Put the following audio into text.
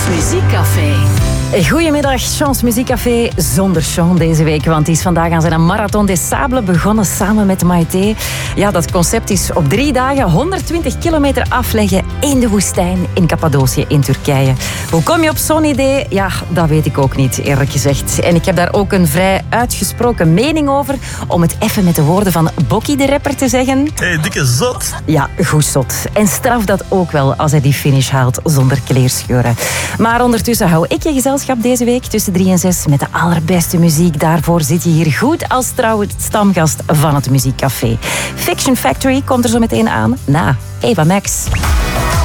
Chance Muziekcafé. Goedemiddag, Chance Muziekcafé zonder Sean deze week. Want hij is vandaag aan zijn Marathon des Sables begonnen samen met Maïté. Ja, dat concept is op 3 dagen 120 kilometer afleggen in de woestijn in Cappadocië in Turkije. Hoe kom je op zo'n idee? Ja, dat weet ik ook niet, eerlijk gezegd. En ik heb daar ook een vrij uitgesproken mening over, om het even met de woorden van Bokkie de rapper te zeggen. Hey, dikke zot. Ja, goed zot. En straf dat ook wel als hij die finish haalt zonder kleerscheuren. Maar ondertussen hou ik je gezelschap deze week tussen 3 en 6 met de allerbeste muziek. Daarvoor zit je hier goed als trouwe stamgast van het Muziekcafé. Fiction Factory komt er zo meteen aan na Eva Max.